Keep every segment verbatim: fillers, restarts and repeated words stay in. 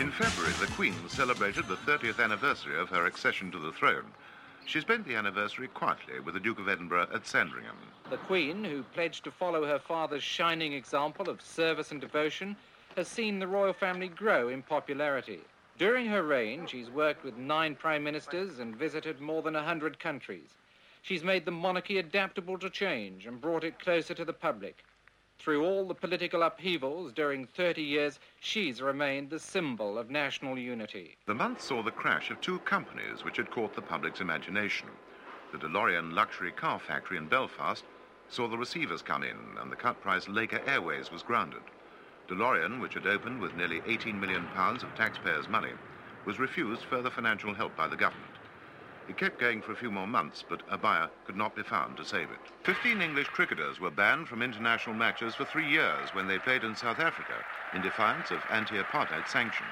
In February, the Queen celebrated the thirtieth anniversary of her accession to the throne. She spent the anniversary quietly with the Duke of Edinburgh at Sandringham. The Queen, who pledged to follow her father's shining example of service and devotion, has seen the royal family grow in popularity. During her reign, she's worked with nine prime ministers and visited more than a hundred countries. She's made the monarchy adaptable to change and brought it closer to the public. Through all the political upheavals during thirty years, she's remained the symbol of national unity. The month saw the crash of two companies which had caught the public's imagination. The DeLorean luxury car factory in Belfast saw the receivers come in and the cut-price Laker Airways was grounded. DeLorean, which had opened with nearly eighteen million pounds of taxpayers' money, was refused further financial help by the government. It kept going for a few more months, but a buyer could not be found to save it. Fifteen English cricketers were banned from international matches for three years when they played in South Africa in defiance of anti-apartheid sanctions.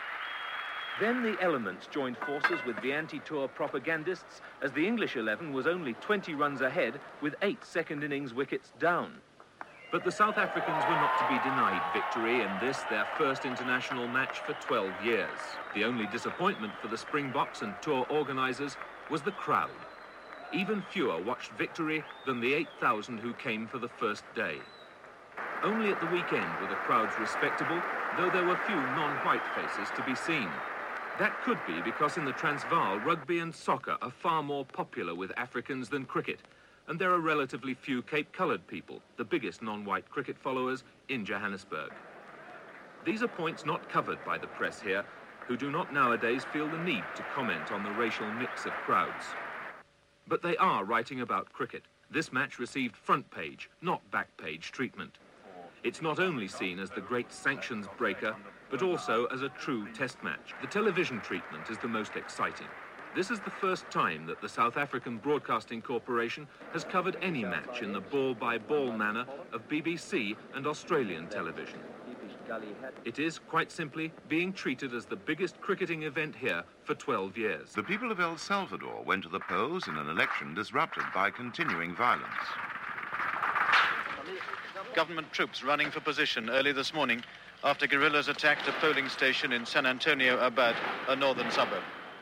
Then the elements joined forces with the anti-tour propagandists as the English eleven was only twenty runs ahead with eight second innings wickets down. But the South Africans were not to be denied victory in this, their first international match for twelve years. The only disappointment for the Springboks and tour organisers was the crowd. Even fewer watched victory than the eight thousand who came for the first day. Only at the weekend were the crowds respectable, though there were few non-white faces to be seen. That could be because in the Transvaal, rugby and soccer are far more popular with Africans than cricket, and there are relatively few Cape-coloured people, the biggest non-white cricket followers in Johannesburg. These are points not covered by the press here, who do not nowadays feel the need to comment on the racial mix of crowds. But they are writing about cricket. This match received front page, not back page treatment. It's not only seen as the great sanctions breaker, but also as a true test match. The television treatment is the most exciting. This is the first time that the South African Broadcasting Corporation has covered any match in the ball-by-ball manner of B B C and Australian television. It is, quite simply, being treated as the biggest cricketing event here for twelve years. The people of El Salvador went to the polls in an election disrupted by continuing violence. Government troops running for position early this morning after guerrillas attacked a polling station in San Antonio Abad, a northern suburb.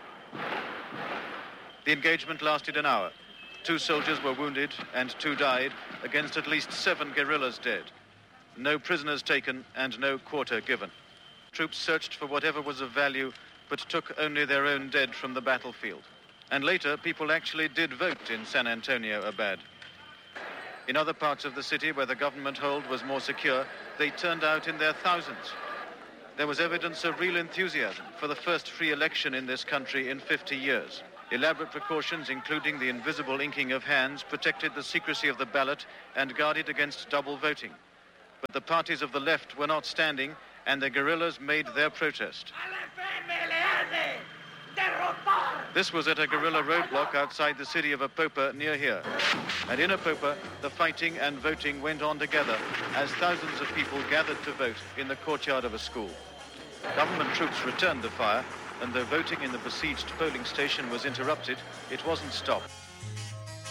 The engagement lasted an hour. Two soldiers were wounded and two died, against at least seven guerrillas dead. No prisoners taken and no quarter given. Troops searched for whatever was of value, but took only their own dead from the battlefield. And later, people actually did vote in San Antonio Abad. In other parts of the city where the government hold was more secure, they turned out in their thousands. There was evidence of real enthusiasm for the first free election in this country in fifty years. Elaborate precautions, including the invisible inking of hands, protected the secrecy of the ballot and guarded against double voting. But the parties of the left were not standing, and the guerrillas made their protest. This was at a guerrilla roadblock outside the city of Apopa near here. And in Apopa, the fighting and voting went on together as thousands of people gathered to vote in the courtyard of a school. Government troops returned the fire, and though voting in the besieged polling station was interrupted, it wasn't stopped.